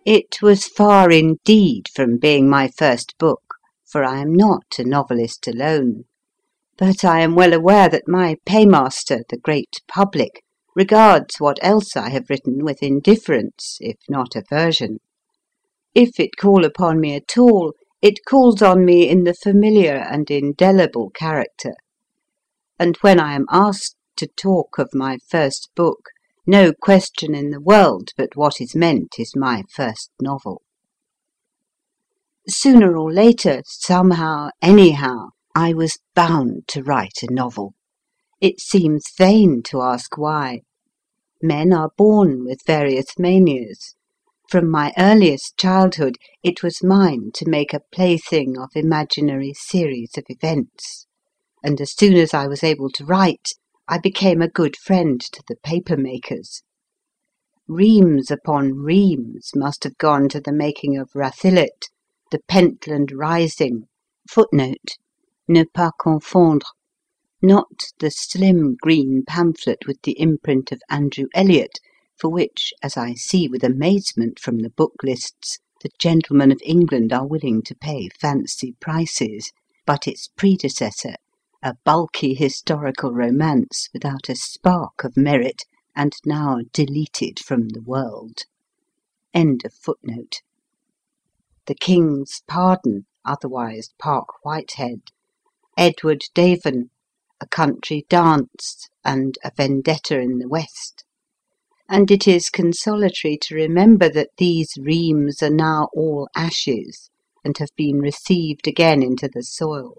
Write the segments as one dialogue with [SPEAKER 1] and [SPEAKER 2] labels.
[SPEAKER 1] It was far indeed from being my first book, for I am not a novelist alone, but I am well aware that my paymaster, the great public, regards what else I have written with indifference, if not aversion. If it call upon me at all, it calls on me in the familiar and indelible character, and when I am asked to talk of my first book, no question in the world but what is meant is my first novel. Sooner or later, somehow, anyhow, I was bound to write a novel. It seems vain to ask why. Men are born with various manias. From my earliest childhood, it was mine to make a plaything of imaginary series of events, and as soon as I was able to write, I became a good friend to the paper makers. Reams upon reams must have gone to the making of Rathillaet, The Pentland Rising, footnote, ne pas confondre, not the slim green pamphlet with the imprint of Andrew Elliot, for which, as I see with amazement from the book lists, the gentlemen of England are willing to pay fancy prices, but its predecessor, a bulky historical romance without a spark of merit, and now deleted from the world. End of footnote. The King's Pardon, otherwise Park Whitehead, Edward Davon, A Country Dance, and A Vendetta in the West. And it is consolatory to remember that these reams are now all ashes, and have been received again into the soil.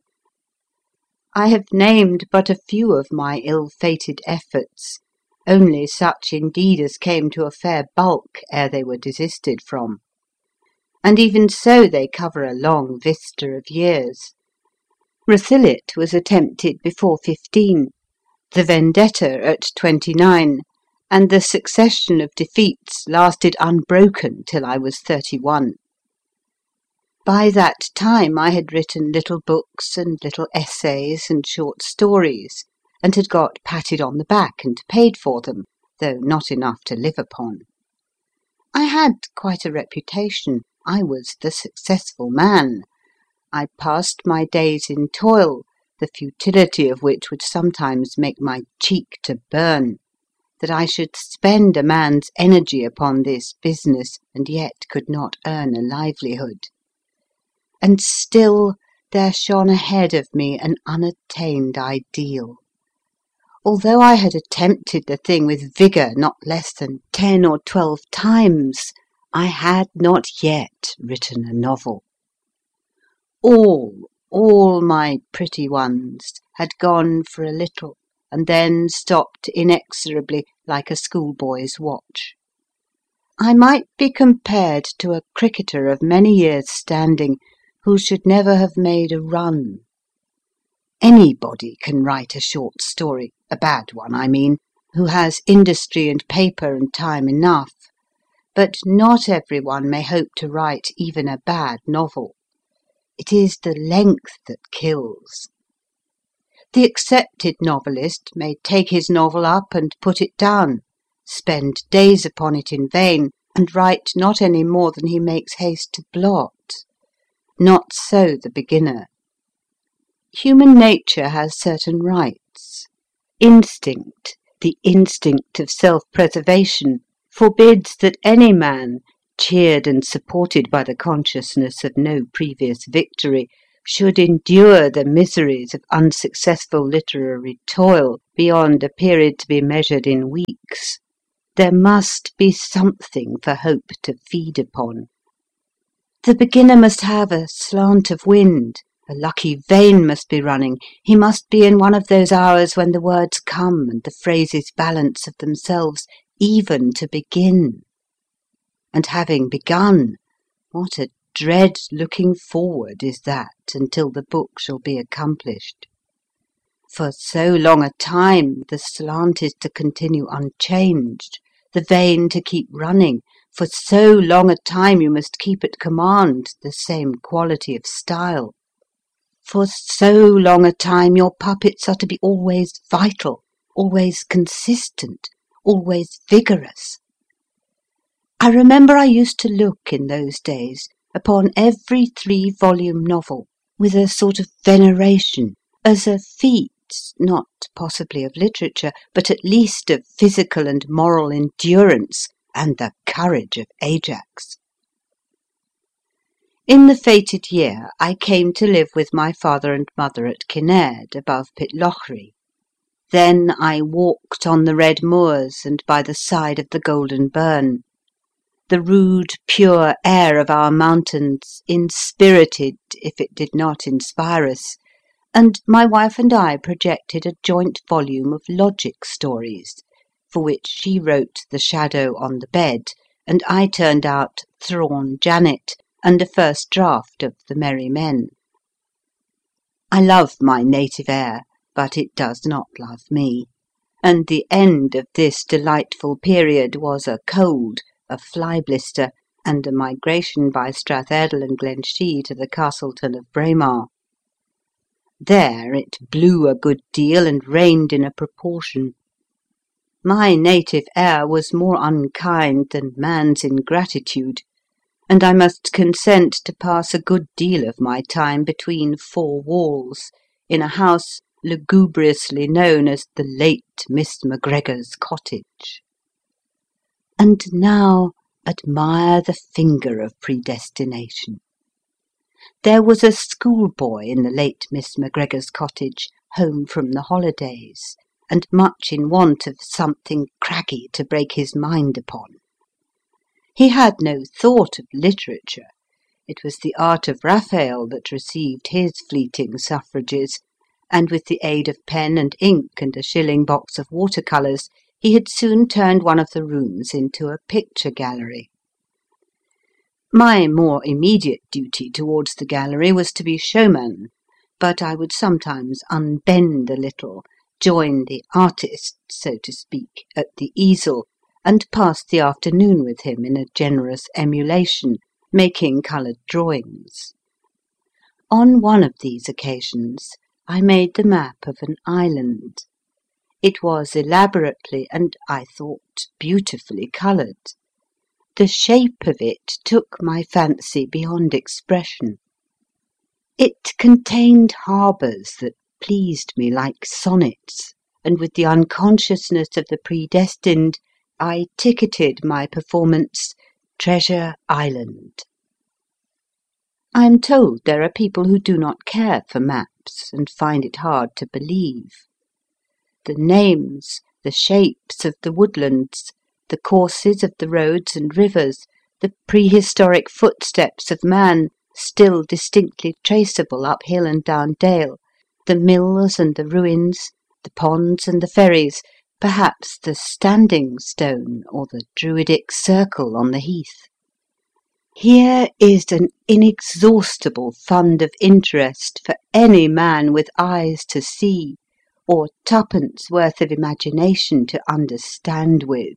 [SPEAKER 1] I have named but a few of my ill-fated efforts, only such indeed as came to a fair bulk ere they were desisted from. And even so they cover a long vista of years. Rathillaet was attempted before 15, The Vendetta at 29, and the succession of defeats lasted unbroken till I was 31. By that time I had written little books and little essays and short stories, and had got patted on the back and paid for them, though not enough to live upon. I had quite a reputation. I was the successful man. I passed my days in toil, the futility of which would sometimes make my cheek to burn, that I should spend a man's energy upon this business, and yet could not earn a livelihood. And still there shone ahead of me an unattained ideal. Although I had attempted the thing with vigour not less than 10 or 12 times, I had not yet written a novel. All my pretty ones had gone for a little, and then stopped inexorably like a schoolboy's watch. I might be compared to a cricketer of many years' standing who should never have made a run. Anybody can write a short story, a bad one, I mean, who has industry and paper and time enough, but not everyone may hope to write even a bad novel. It is the length that kills. The accepted novelist may take his novel up and put it down, spend days upon it in vain, and write not any more than he makes haste to blot. Not so the beginner. Human nature has certain rights. Instinct, the instinct of self-preservation, forbids that any man, cheered and supported by the consciousness of no previous victory, should endure the miseries of unsuccessful literary toil beyond a period to be measured in weeks. There must be something for hope to feed upon. The beginner must have a slant of wind, a lucky vein must be running, he must be in one of those hours when the words come and the phrases balance of themselves, even to begin. And having begun, what a dread looking forward is that until the book shall be accomplished. For so long a time the slant is to continue unchanged, the vein to keep running. For so long a time you must keep at command the same quality of style. For so long a time your puppets are to be always vital, always consistent, always vigorous. I remember I used to look in those days upon every 3-volume novel with a sort of veneration, as a feat, not possibly of literature, but at least of physical and moral endurance and the courage of Ajax. In the fated year I came to live with my father and mother at Kinnaird, above Pitlochry. Then I walked on the red moors and by the side of the Golden Burn. The rude, pure air of our mountains inspirited, if it did not inspire us, and my wife and I projected a joint volume of logic stories, for which she wrote The Shadow on the Bed, and I turned out Thrawn Janet and a first draft of The Merry Men. I love my native air, but it does not love me, and the end of this delightful period was a cold, a fly blister, and a migration by Strathairdle and Glenshee to the Castleton of Braemar. There it blew a good deal and rained in a proportion. My native air was more unkind than man's ingratitude, and I must consent to pass a good deal of my time between 4 walls, in a house lugubriously known as the late Miss MacGregor's cottage. And now admire the finger of predestination. There was a schoolboy in the late Miss MacGregor's cottage, home from the holidays, and much in want of something craggy to break his mind upon. He had no thought of literature. It was the art of Raphael that received his fleeting suffrages, and with the aid of pen and ink and a shilling box of watercolours, he had soon turned one of the rooms into a picture gallery. My more immediate duty towards the gallery was to be showman, but I would sometimes unbend a little, join the artist, so to speak, at the easel, and pass the afternoon with him in a generous emulation, making coloured drawings. On one of these occasions I made the map of an island. It was elaborately and, I thought, beautifully coloured. The shape of it took my fancy beyond expression. It contained harbours that pleased me like sonnets, and with the unconsciousness of the predestined, I ticketed my performance Treasure Island. I am told there are people who do not care for maps and find it hard to believe. The names, the shapes of the woodlands, the courses of the roads and rivers, the prehistoric footsteps of man, still distinctly traceable up hill and down dale, the mills and the ruins, the ponds and the ferries, perhaps the standing stone or the druidic circle on the heath. Here is an inexhaustible fund of interest for any man with eyes to see, or twopence worth of imagination to understand with.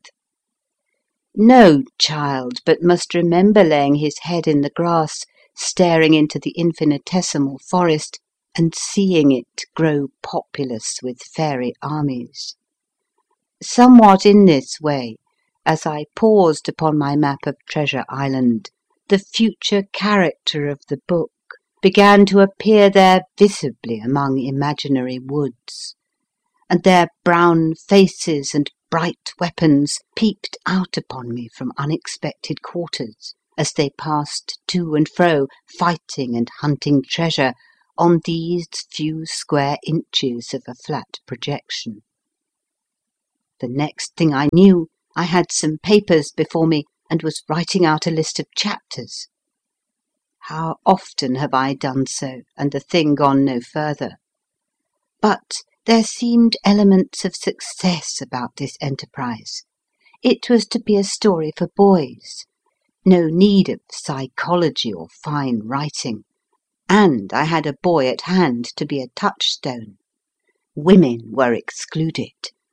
[SPEAKER 1] No child but must remember laying his head in the grass, staring into the infinitesimal forest, and seeing it grow populous with fairy armies. Somewhat in this way, as I paused upon my map of Treasure Island, the future character of the book began to appear there visibly among imaginary woods, and their brown faces and bright weapons peeped out upon me from unexpected quarters, as they passed to and fro, fighting and hunting treasure on these few square inches of a flat projection. The next thing I knew, I had some papers before me and was writing out a list of chapters. How often have I done so, and the thing gone no further? But there seemed elements of success about this enterprise. It was to be a story for boys, no need of psychology or fine writing, and I had a boy at hand to be a touchstone. Women were excluded.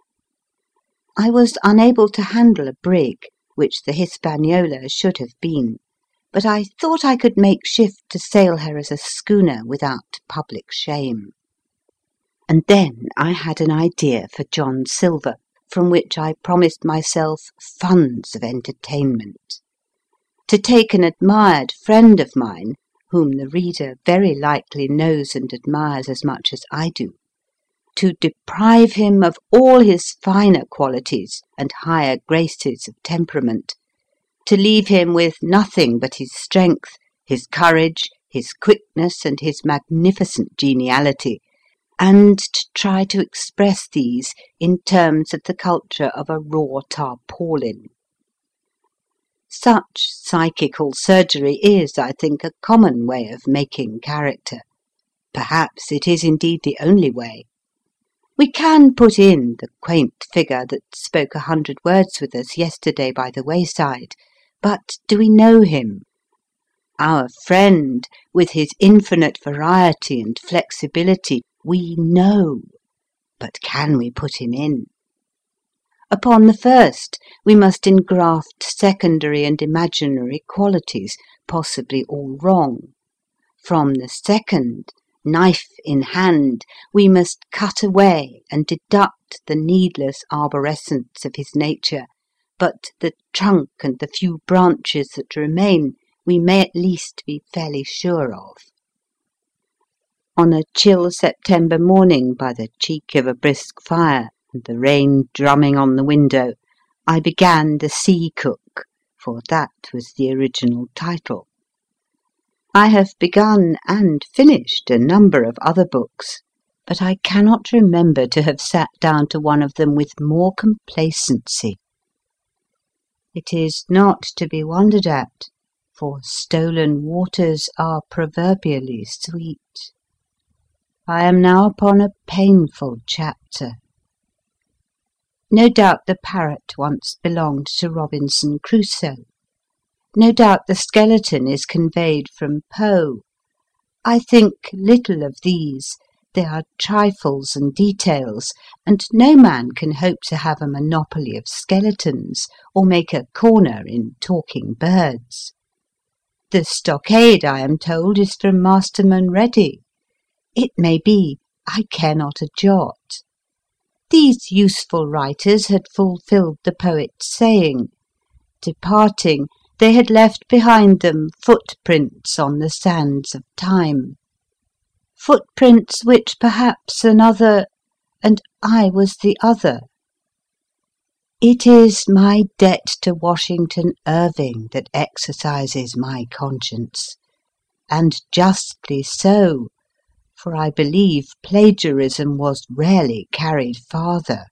[SPEAKER 1] I was unable to handle a brig, which the Hispaniola should have been, but I thought I could make shift to sail her as a schooner without public shame. And then I had an idea for John Silver, from which I promised myself funds of entertainment. to take an admired friend of mine, whom the reader very likely knows and admires as much as I do, to deprive him of all his finer qualities and higher graces of temperament, to leave him with nothing but his strength, his courage, his quickness, and his magnificent geniality, and to try to express these in terms of the culture of a raw tarpaulin. Such psychical surgery is, I think, a common way of making character. Perhaps it is indeed the only way. We can put in the quaint figure that spoke 100 words with us yesterday by the wayside, but do we know him? Our friend, with his infinite variety and flexibility, we know, but can we put him in? Upon the first, we must engraft secondary and imaginary qualities, possibly all wrong. From the second, knife in hand, we must cut away and deduct the needless arborescence of his nature, but the trunk and the few branches that remain we may at least be fairly sure of. On a chill September morning, by the cheek of a brisk fire, and the rain drumming on the window, I began The Sea Cook, for that was the original title. I have begun and finished a number of other books, but I cannot remember to have sat down to one of them with more complacency. It is not to be wondered at, for stolen waters are proverbially sweet. I am now upon a painful chapter. No doubt the parrot once belonged to Robinson Crusoe. No doubt the skeleton is conveyed from Poe. I think little of these. They are trifles and details, and no man can hope to have a monopoly of skeletons, or make a corner in talking birds. The stockade, I am told, is from Masterman Ready. It may be, I care not a jot. These useful writers had fulfilled the poet's saying. Departing, they had left behind them footprints on the sands of time. Footprints which perhaps another, and I was the other. It is my debt to Washington Irving that exercises my conscience, and justly so, for I believe plagiarism was rarely carried farther.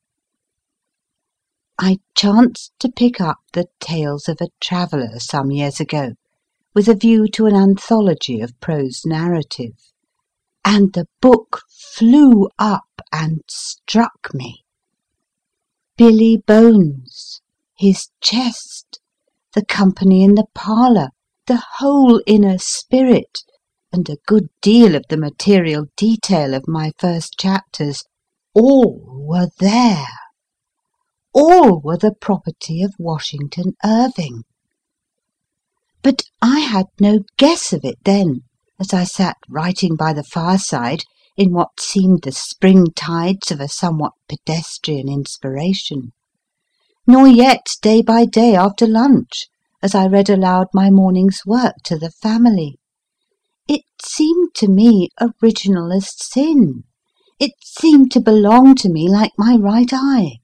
[SPEAKER 1] I chanced to pick up the Tales of a Traveller some years ago, with a view to an anthology of prose narrative, and the book flew up and struck me. Billy Bones, his chest, the company in the parlour, the whole inner spirit, and a good deal of the material detail of my first chapters, all were there. All were the property of Washington Irving. But I had no guess of it then, as I sat writing by the fireside in what seemed the spring tides of a somewhat pedestrian inspiration, nor yet day by day after lunch, as I read aloud my morning's work to the family. It seemed to me original as sin. It seemed to belong to me like my right eye.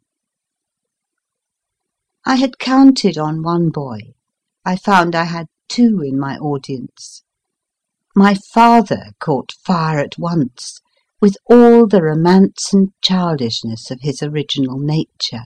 [SPEAKER 1] I had counted on one boy. I found I had two in my audience. My father caught fire at once, with all the romance and childishness of his original nature.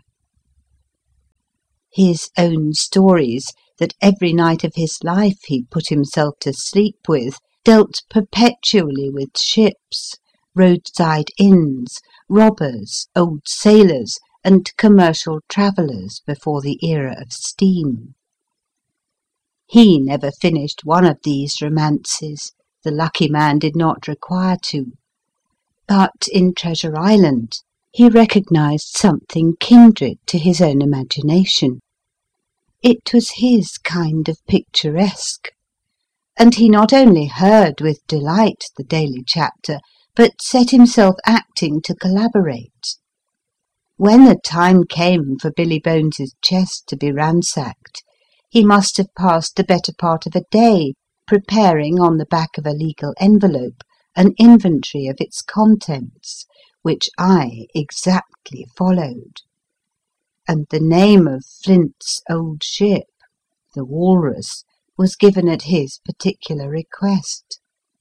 [SPEAKER 1] His own stories, that every night of his life he put himself to sleep with, dealt perpetually with ships, roadside inns, robbers, old sailors, and commercial travellers before the era of steam. He never finished one of these romances, the lucky man did not require to. But in Treasure Island he recognized something kindred to his own imagination. It was his kind of picturesque, and he not only heard with delight the daily chapter, but set himself acting to collaborate. When the time came for Billy Bones's chest to be ransacked, he must have passed the better part of a day preparing on the back of a legal envelope an inventory of its contents, which I exactly followed. And the name of Flint's old ship, the Walrus, was given at his particular request.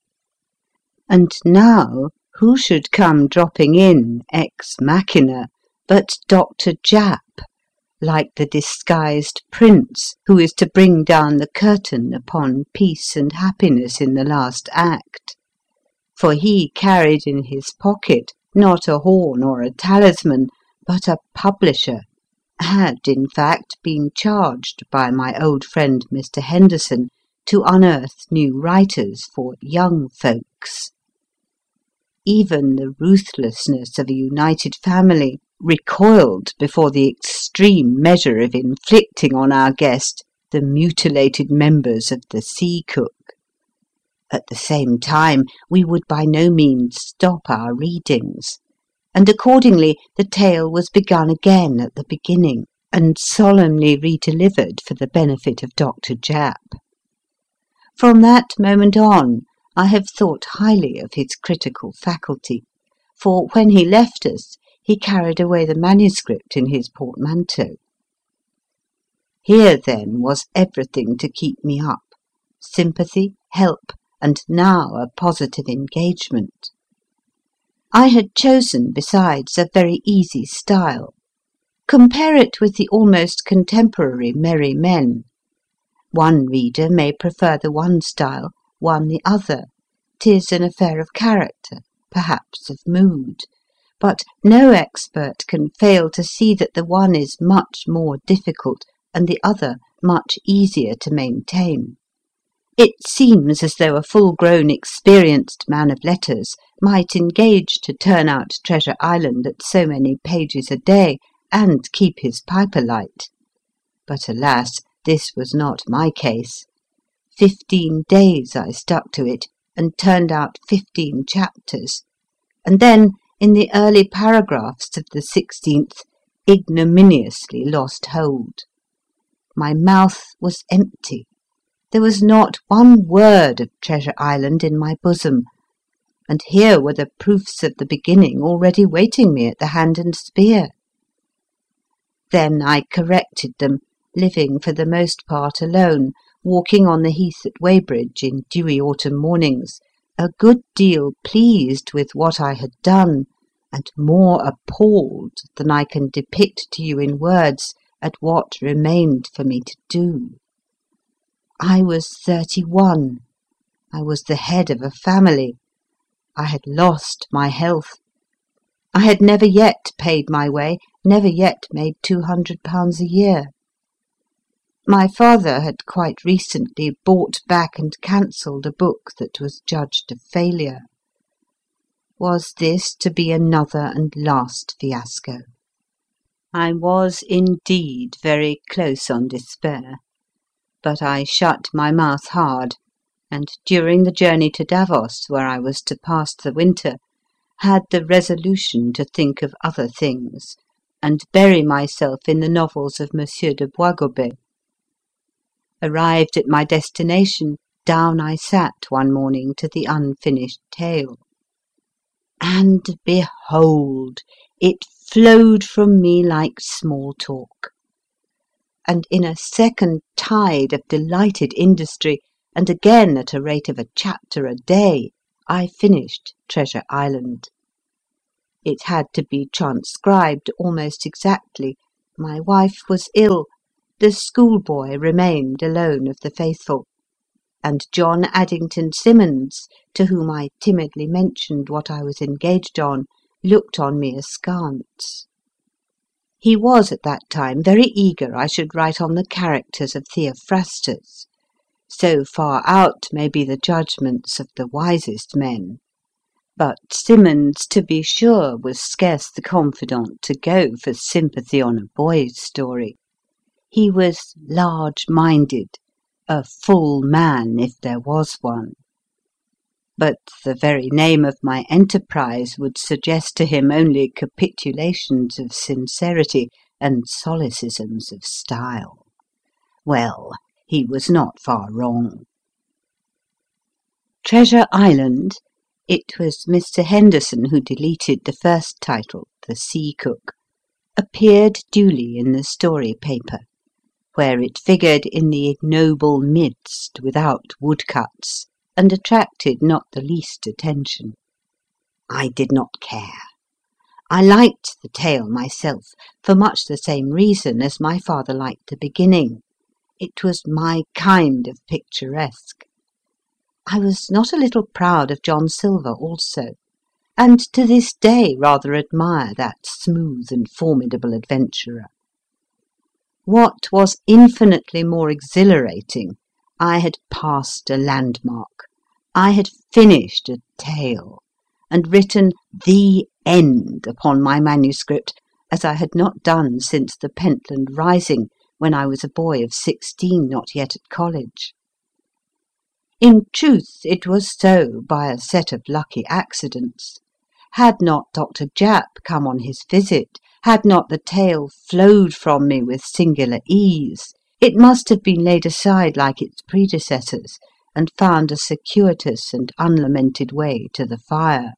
[SPEAKER 1] And now, who should come dropping in, ex machina, but Dr. Japp, like the disguised prince who is to bring down the curtain upon peace and happiness in the last act. For he carried in his pocket not a horn or a talisman, but a publisher, had, in fact, been charged by my old friend Mr. Henderson to unearth new writers for young folks. Even the ruthlessness of a united family recoiled before the extreme measure of inflicting on our guest the mutilated members of the sea cook. At the same time, we would by no means stop our readings, and accordingly the tale was begun again at the beginning, and solemnly redelivered for the benefit of Dr. Japp. From that moment on, I have thought highly of his critical faculty, for when he left us, he carried away the manuscript in his portmanteau. Here, then, was everything to keep me up: sympathy, help, and now a positive engagement. I had chosen, besides, a very easy style. Compare it with the almost contemporary Merry Men. One reader may prefer the one style, one the other. 'Tis an affair of character, perhaps of mood, but no expert can fail to see that the one is much more difficult and the other much easier to maintain. It seems as though a full-grown, experienced man of letters might engage to turn out Treasure Island at so many pages a day and keep his pipe alight. But alas, this was not my case. 15 days I stuck to it, and turned out 15 chapters, and then, in the early paragraphs of the 16th, ignominiously lost hold. My mouth was empty. There was not one word of Treasure Island in my bosom, and here were the proofs of the beginning already waiting me at the Hand and Spear. Then I corrected them, living for the most part alone, walking on the heath at Weybridge in dewy autumn mornings, a good deal pleased with what I had done, and more appalled than I can depict to you in words at what remained for me to do. I was 31. I was the head of a family. I had lost my health. I had never yet paid my way, never yet made £200 a year. My father had quite recently bought back and cancelled a book that was judged a failure. Was this to be another and last fiasco? I was indeed very close on despair, but I shut my mouth hard, and during the journey to Davos, where I was to pass the winter, had the resolution to think of other things, and bury myself in the novels of Monsieur de Boisgobet. Arrived at my destination, down I sat one morning to the unfinished tale. And behold, it flowed from me like small talk. And in a second tide of delighted industry, and again at a rate of a chapter a day, I finished Treasure Island. It had to be transcribed almost exactly. My wife was ill. The schoolboy remained alone of the faithful, and John Addington Symonds, to whom I timidly mentioned what I was engaged on, looked on me askance. He was at that time very eager I should write on the characters of Theophrastus. So far out may be the judgments of the wisest men. But Symonds, to be sure, was scarce the confidant to go for sympathy on a boy's story. He was large-minded, a full man if there was one. But the very name of my enterprise would suggest to him only capitulations of sincerity and solecisms of style. Well, he was not far wrong. Treasure Island, it was Mr. Henderson who deleted the first title, The Sea Cook, appeared duly in the story paper, where it figured in the ignoble midst without woodcuts, and attracted not the least attention. I did not care. I liked the tale myself, for much the same reason as my father liked the beginning. It was my kind of picturesque. I was not a little proud of John Silver also, and to this day rather admire that smooth and formidable adventurer. What was infinitely more exhilarating, I had passed a landmark, I had finished a tale, and written The End upon my manuscript, as I had not done since the Pentland Rising, when I was a boy of 16, not yet at college. In truth, it was so by a set of lucky accidents. Had not Dr. Japp come on his visit, had not the tale flowed from me with singular ease, it must have been laid aside like its predecessors, and found a circuitous and unlamented way to the fire.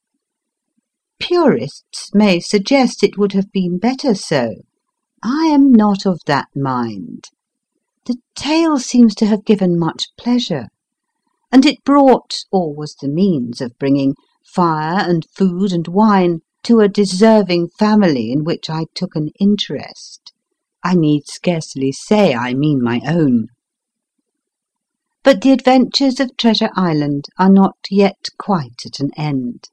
[SPEAKER 1] Purists may suggest it would have been better so. I am not of that mind. The tale seems to have given much pleasure, and it brought, or was the means of bringing, fire and food and wine to a deserving family in which I took an interest. I need scarcely say I mean my own. But the adventures of Treasure Island are not yet quite at an end.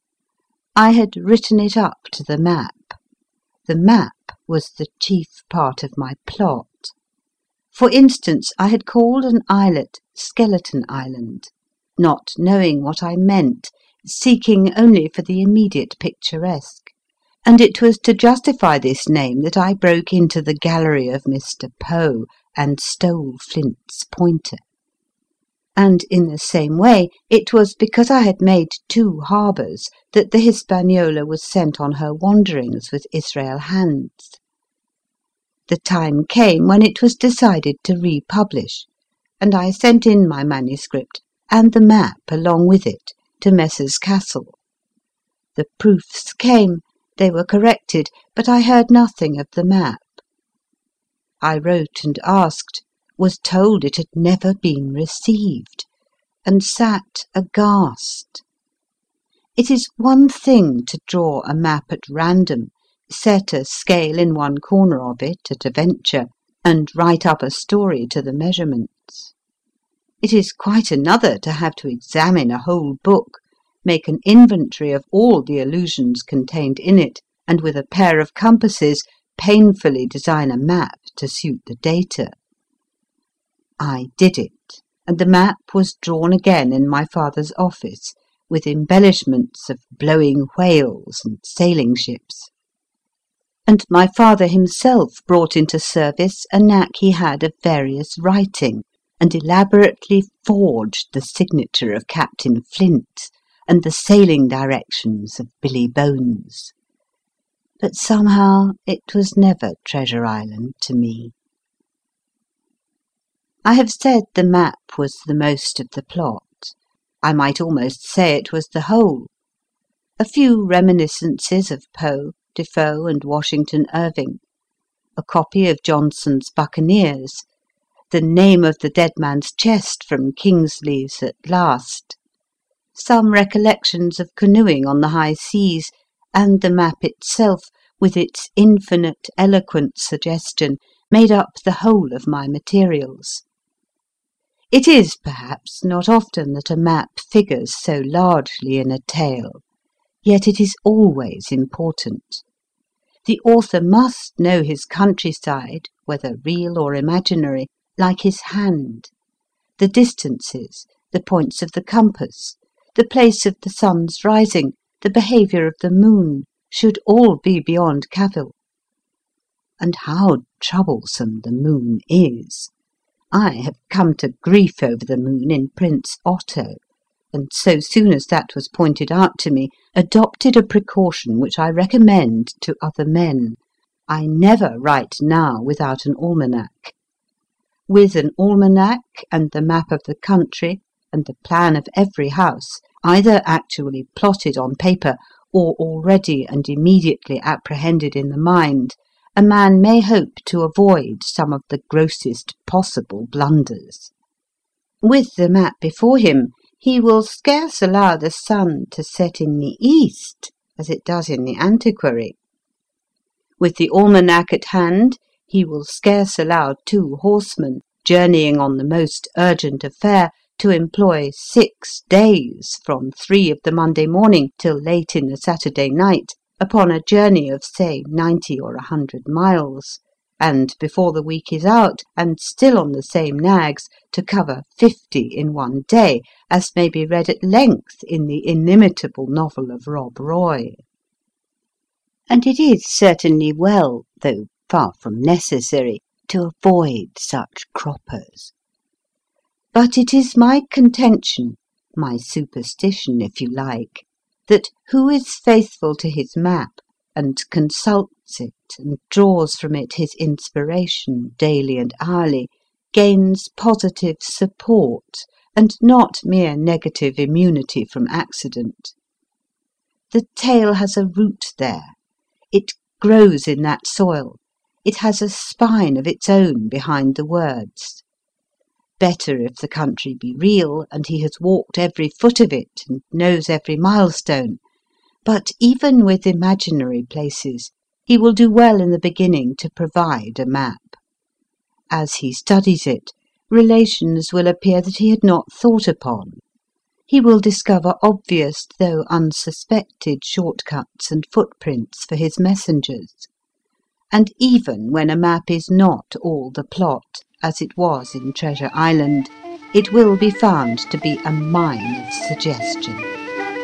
[SPEAKER 1] I had written it up to the map. The map was the chief part of my plot. For instance, I had called an islet Skeleton Island, not knowing what I meant, seeking only for the immediate picturesque, and it was to justify this name that I broke into the gallery of Mr. Poe and stole Flint's pointer. And in the same way, it was because I had made 2 harbours that the Hispaniola was sent on her wanderings with Israel Hands. The time came when it was decided to republish, and I sent in my manuscript and the map along with it to Messrs. Cassell. The proofs came, they were corrected, but I heard nothing of the map. I wrote and asked, was told it had never been received, and sat aghast. It is one thing to draw a map at random, set a scale in one corner of it at a venture, and write up a story to the measurements. It is quite another to have to examine a whole book, make an inventory of all the allusions contained in it, and with a pair of compasses painfully design a map to suit the data. I did it, and the map was drawn again in my father's office, with embellishments of blowing whales and sailing ships. And my father himself brought into service a knack he had of various writing, and elaborately forged the signature of Captain Flint and the sailing directions of Billy Bones. But somehow it was never Treasure Island to me. I have said the map was the most of the plot. I might almost say it was the whole. A few reminiscences of Poe, Defoe, and Washington Irving, a copy of Johnson's Buccaneers, the name of the dead man's chest from Kingsley's At Last, some recollections of canoeing on the high seas, and the map itself, with its infinite eloquent suggestion, made up the whole of my materials. It is, perhaps, not often that a map figures so largely in a tale, yet it is always important. The author must know his countryside, whether real or imaginary, like his hand. The distances, the points of the compass, the place of the sun's rising, the behaviour of the moon, should all be beyond cavil. And how troublesome the moon is! I have come to grief over the moon in Prince Otto, and so soon as that was pointed out to me, adopted a precaution which I recommend to other men. I never write now without an almanac. with an almanac and the map of the country and the plan of every house, either actually plotted on paper or already and immediately apprehended in the mind, a man may hope to avoid some of the grossest possible blunders. With the map before him, he will scarce allow the sun to set in the east, as it does in the Antiquary. With the almanac at hand, he will scarce allow 2 horsemen, journeying on the most urgent affair, to employ 6 days, from 3 of the Monday morning till late in the Saturday night, upon a journey of, say, 90 or 100 miles, and before the week is out, and still on the same nags, to cover 50 in one day, as may be read at length in the inimitable novel of Rob Roy. And it is certainly well, though far from necessary, to avoid such croppers. But it is my contention, my superstition if you like, that who is faithful to his map, and consults it, and draws from it his inspiration daily and hourly, gains positive support, and not mere negative immunity from accident. The tale has a root there. It grows in that soil. It has a spine of its own behind the words. Better if the country be real, and he has walked every foot of it, and knows every milestone. But even with imaginary places, he will do well in the beginning to provide a map. As he studies it, relations will appear that he had not thought upon. He will discover obvious though unsuspected shortcuts and footprints for his messengers. And even when a map is not all the plot, as it was in Treasure Island, it will be found to be a mine of suggestion.